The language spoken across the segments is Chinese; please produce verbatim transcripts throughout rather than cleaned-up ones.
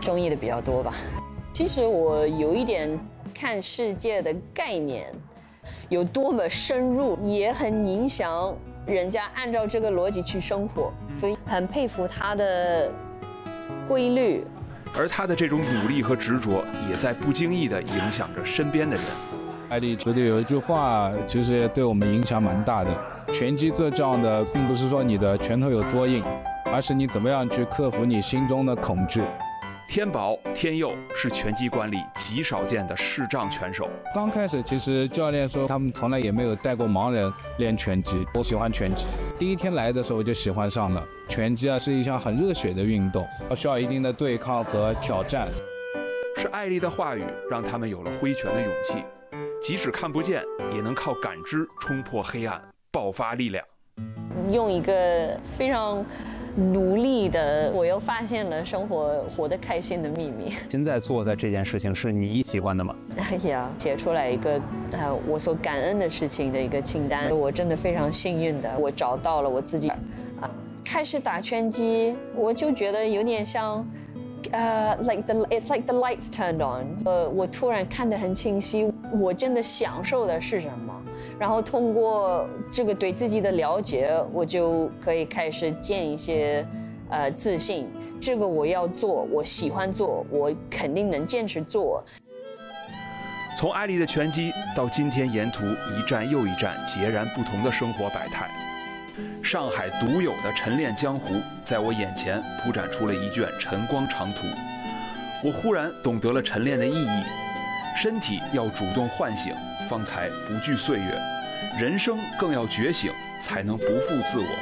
中意的比较多吧。其实我有一点看世界的概念，有多么深入，也很影响人家按照这个逻辑去生活，所以很佩服他的规律。 而他的这种努力和执着，也在不经意地影响着身边的人。 艾丽说的有一句话，其实也对我们影响蛮大的。拳击最重要的，并不是说你的拳头有多硬，而是你怎么样去克服你心中的恐惧。 天宝、天佑是拳击馆里极少见的视障拳手。 刚开始，其实教练说他们从来也没有带过盲人练拳击。我喜欢拳击，第一天来的时候我就喜欢上了。拳击啊，是一项很热血的运动，需要一定的对抗和挑战。 是艾丽的话语让他们有了挥拳的勇气，即使看不见，也能靠感知冲破黑暗，爆发力量。 用一个非常努力的，我又发现了生活活得开心的秘密。 现在做的这件事情是你喜欢的吗？ 呀，写出来一个呃我所感恩的事情的一个清单。我真的非常幸运的，我找到了我自己。啊，开始打拳击，我就觉得有点像，呃、uh, ，like the it's like the lights turned on。呃，我突然看得很清晰，我真的享受的是什么。然后通过这个对自己的了解，我就可以开始建一些呃自信。这个我要做，我喜欢做，我肯定能坚持做。 从艾丽的拳击到今天沿途一站又一站截然不同的生活百态，上海独有的晨练江湖在我眼前铺展出了一卷晨光长图。我忽然懂得了晨练的意义，身体要主动唤醒，方才不惧岁月；人生更要觉醒，才能不负自我。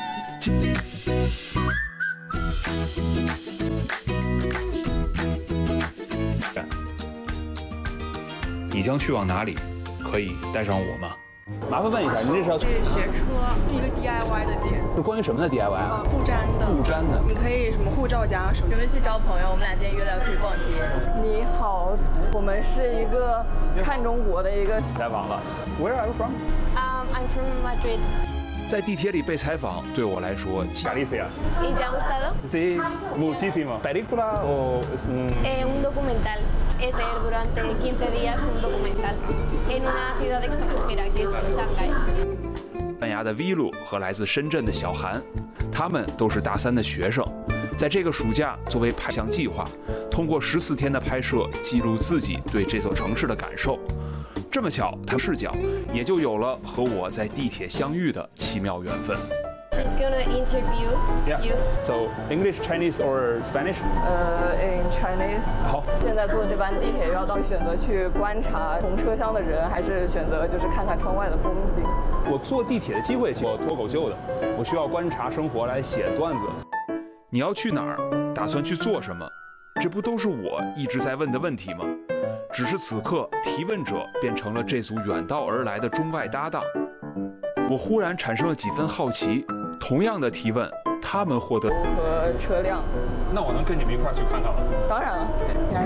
你将去往哪里？可以带上我吗？ 麻烦问一下，您这是要是学车，是一个 D I Y 的店。 是关于什么的 D I Y 啊？ 布粘的。 布粘的。 你可以什么护照夹什么。 准备去找朋友，我们俩今天约了要出去逛街。 你好，我们是一个看中国的一个采访了。Where are you from? Um, I'm from Madrid. 在地铁里被采访，对我来说， Galicia. ¿Y te ha gustado? Sí, muchísimo. ¿Película o es un? Eh, un documental. Es ver durante quince días un documental en una ciudad extranjera que es Shanghái. 西班牙的 V 路和来自深圳的小韩，他们都是大三的学生，在这个暑假作为拍项计划，通过十四天的拍摄，记录自己对这座城市的感受。这么巧，他视角也就有了和我在地铁相遇的奇妙缘分。 She's gonna interview Yeah. you. So English, Chinese or Spanish? 呃 in Chinese。 好。 现在坐这班地铁要到选择去观察同车厢的人，还是选择就是看看窗外的风景？ 我坐地铁的机会，我脱口秀的，我需要观察生活来写段子。 你要去哪儿？打算去做什么？这不都是我一直在问的问题吗？只是此刻，提问者变成了这组远道而来的中外搭档。我忽然产生了几分好奇，同样的提问，他们获得和车辆。 那我能跟你们一块儿去看看吗？ 当然了。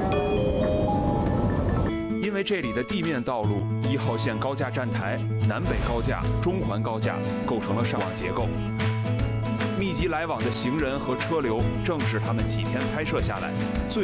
因为这里的地面道路、一号线高架站台、南北高架、中环高架构成了上网结构，密集来往的行人和车流，正是他们几天拍摄下来最